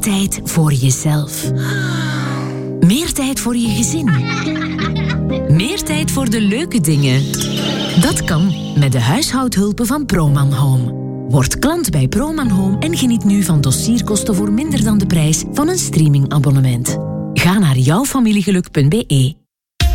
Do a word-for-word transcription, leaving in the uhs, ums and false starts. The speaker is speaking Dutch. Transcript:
tijd voor jezelf. Meer tijd voor je gezin. Meer tijd voor de leuke dingen. Dat kan met de huishoudhulpen van Proman Home. Word klant bij Proman Home en geniet nu van dossierkosten voor minder dan de prijs van een streamingabonnement. Ga naar jouwfamiliegeluk punt be